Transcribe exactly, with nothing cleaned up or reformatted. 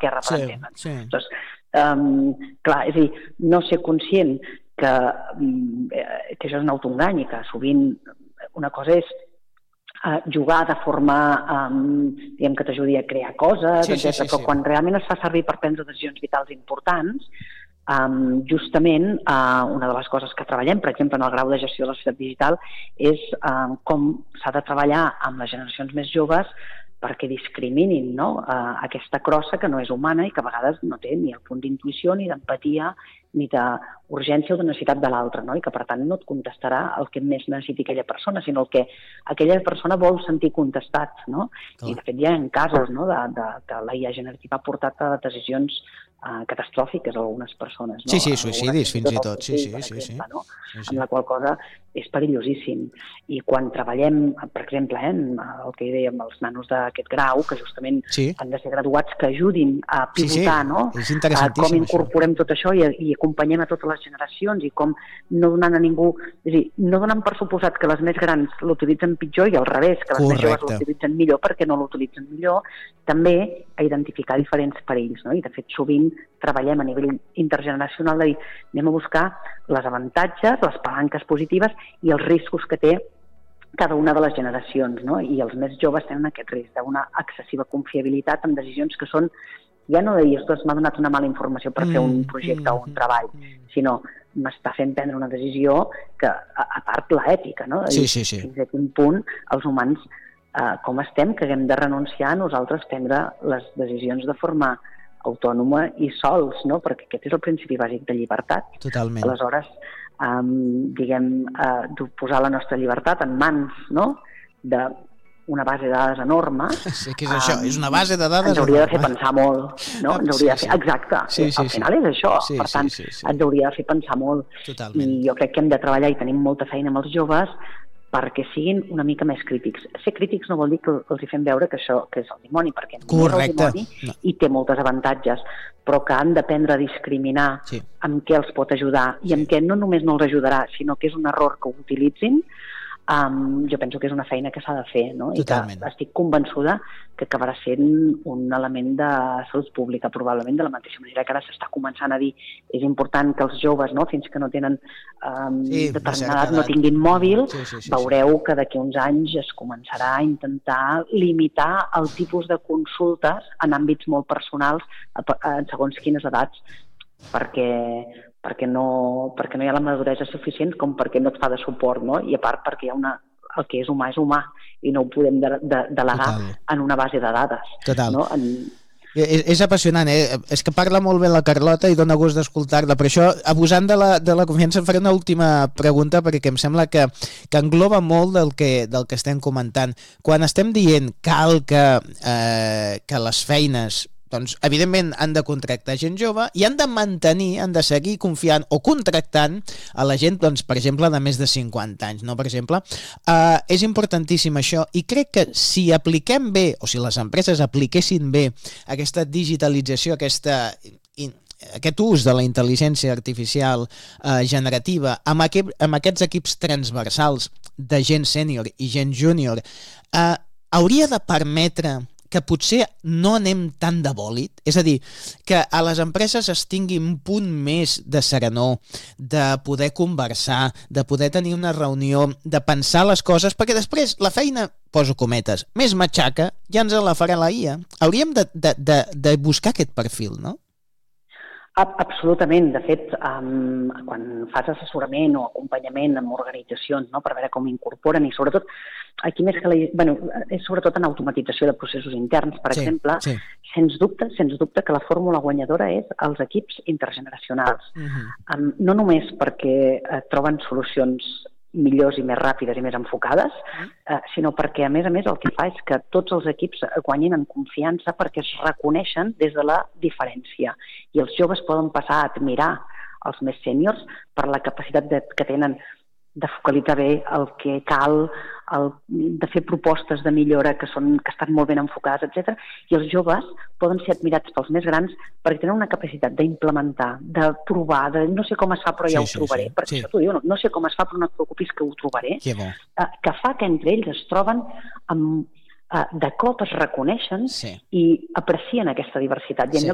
què representem. Sí, sí. Doncs, um, clar, és a dir, no ser conscient que, que això és un autoengany i que sovint una cosa és uh, jugar de forma um, diguem que t'ajudi a crear coses, sí, sí, etcètera. Sí, Però sí. quan realment es fa servir per prendre decisions vitals importants, um, justament uh, una de les coses que treballem, per exemple, en el grau de gestió de la societat digital, és um, com s'ha de treballar amb les generacions més joves perquè discriminin, no? uh, aquesta crossa que no és humana i que a vegades no té ni el punt d'intuïció, ni d'empatia, ni d'urgència o de necessitat de l'altre, no? I que per tant no et contestarà el que més necessiti aquella persona, sinó el que aquella persona vol sentir contestat, no? Clar. I de fet hi ha casos, no? de, de, que la I A generativa ha portat a decisions uh, catastròfiques a algunes persones, no? Sí, sí, suïcidis fins i tot, sí, sí, sí, sí. No? Sí, sí. Amb la qual cosa és perillosíssim. I quan treballem, per exemple, eh, el que dèiem, els nanos d'aquest grau, que justament sí. han de ser graduats que ajudin a pivotar, sí, sí. no? És interessantíssim, a com incorporem això. tot això i, i acompanyem a totes les generacions i com no donant a ningú, és a dir, no donant per suposat que les més grans l'utilitzen pitjor i al revés, que les Correcte. Més joves l'utilitzen millor perquè no l'utilitzen millor, també a identificar diferents perills, no? I de fet sovint treballem a nivell intergeneracional de dir, anem a buscar les avantatges, les palanques positives i els riscos que té cada una de les generacions, no? I els més joves tenen aquest risc d'una excessiva confiabilitat en decisions que són, ja no de dir, ostres, m'ha donat una mala informació per fer un projecte o un treball, sinó m'està fent prendre una decisió que, a, a part l'ètica, no? Sí, sí, sí. Fins a quin punt els humans, eh, com estem, que haguem de renunciar a nosaltres prendre les decisions de forma autònoma i sols, no? Perquè aquest és el principi bàsic de llibertat. Totalment. Aleshores, um, diguem, uh, de posar la nostra llibertat en mans, no?, d'una base de dades enorme. Sí, que és això, um, és una base de dades ens hauria enorme. de fer pensar molt, no? Ens hauria de fer, exacte, sí, sí, al final sí. és això, sí, per tant, sí, sí, sí. ens hauria de fer pensar molt. Totalment. I jo crec que hem de treballar i tenim molta feina amb els joves perquè siguin una mica més crítics. Ser crítics no vol dir que els hi fem veure que això que és el dimoni, perquè no és el dimoni no. i té moltes avantatges, però que han d'aprendre a discriminar sí. amb què els pot ajudar i sí. amb què no només no els ajudarà, sinó que és un error que ho utilitzin. Um, jo penso que és una feina que s'ha de fer, no? Totalment. I que estic convençuda que acabarà sent un element de salut pública, probablement de la mateixa manera que ara s'està començant a dir és important que els joves, no, fins que no tenen um, sí, determinada edat, no tinguin mòbil, sí, sí, sí, veureu sí. que d'aquí uns anys es començarà a intentar limitar el tipus de consultes en àmbits molt personals en segons quines edats, perquè perquè no, perquè no hi ha la maduresa suficient com perquè no et fa de suport, no? I a part perquè hi ha una, el que és humà és humà i no ho podem de, de, delegar Total. En una base de dades. Total. No? En... És, és apassionant, eh? És que parla molt bé la Carlota i dona gust d'escoltar-la, per això, abusant de la, de la confiança, em faré una última pregunta perquè em sembla que, que engloba molt del que, del que estem comentant. Quan estem dient cal que, eh, que les feines doncs, evidentment, han de contractar gent jove i han de mantenir, han de seguir confiant o contractant a la gent, doncs, per exemple, de més de cinquanta anys, no? Per exemple, eh, és importantíssim això i crec que si apliquem bé, o si les empreses apliquessin bé aquesta digitalització, aquesta aquest ús de la intel·ligència artificial eh, generativa amb, aquest, amb aquests equips transversals de gent sènior i gent júnior, eh, hauria de permetre que potser no anem tan de bòlit, és a dir, que a les empreses es tingui un punt més de serenor, de poder conversar, de poder tenir una reunió, de pensar les coses, perquè després la feina, poso cometes, més matxaca, ja ens la farà la I A. Hauríem de, de, de, de buscar aquest perfil, no? Absolutament. De fet, um, quan fas assessorament o acompanyament amb organitzacions, no, per veure com incorporen i sobretot, aquí més que la, bueno, és sobretot en automatització de processos interns, per sí, exemple, sí. sens dubte, sens dubte que la fórmula guanyadora és els equips intergeneracionals. Uh-huh. Um, no només perquè eh, troben solucions millors i més ràpides i més enfocades, eh, sinó perquè, a més a més, el que fa és que tots els equips guanyin en confiança perquè es reconeixen des de la diferència. I els joves poden passar a admirar els més sèniors per la capacitat de, que tenen de focalitzar bé el que cal, el, de fer propostes de millora que, són, que estan molt ben enfocades, etcètera. I els joves poden ser admirats pels més grans perquè tenen una capacitat d'implementar, de provar, de no sé com es fa però ja sí, ho sí, trobaré, sí, perquè sí. això t'ho diu, no, no sé com es fa però no et preocupis que ho trobaré, que, eh, que fa que entre ells es troben amb... de cop es reconeixen sí. i aprecien aquesta diversitat. I en sí. lloc